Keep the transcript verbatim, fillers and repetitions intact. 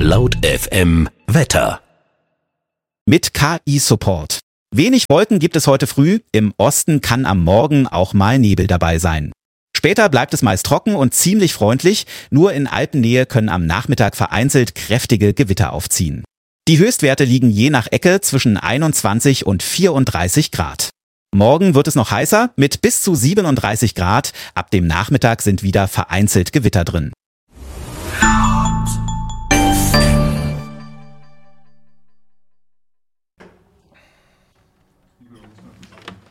Laut F M Wetter. Mit K I-Support. Wenig Wolken gibt es heute früh, im Osten kann am Morgen auch mal Nebel dabei sein. Später bleibt es meist trocken und ziemlich freundlich, nur in Alpennähe können am Nachmittag vereinzelt kräftige Gewitter aufziehen. Die Höchstwerte liegen je nach Ecke zwischen einundzwanzig und vierunddreißig Grad. Morgen wird es noch heißer mit bis zu siebenunddreißig Grad, ab dem Nachmittag sind wieder vereinzelt Gewitter drin.